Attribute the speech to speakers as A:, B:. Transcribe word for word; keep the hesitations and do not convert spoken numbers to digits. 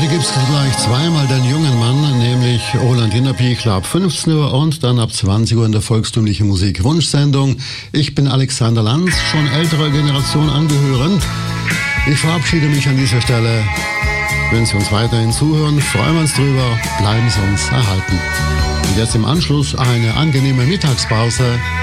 A: Heute gibt es gleich zweimal den jungen Mann, nämlich Roland Hinnerpichler ab fünfzehn Uhr und dann ab zwanzig Uhr in der volkstümlichen Musik-Wunschsendung. Ich bin Alexander Lanz, schon älterer Generation angehörend. Ich verabschiede mich an dieser Stelle. Wenn Sie uns weiterhin zuhören, freuen wir uns drüber, bleiben Sie uns erhalten. Und jetzt im Anschluss eine angenehme Mittagspause.